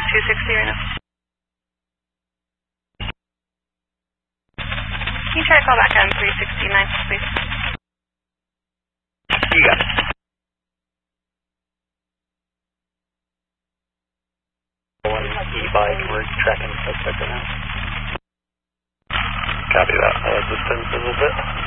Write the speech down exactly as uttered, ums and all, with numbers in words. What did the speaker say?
two sixty right now. Can you try to call back on three sixty-nine, please? You got it. E-bike, we're tracking the suspect right now. Copy that. Uh, distance a little bit.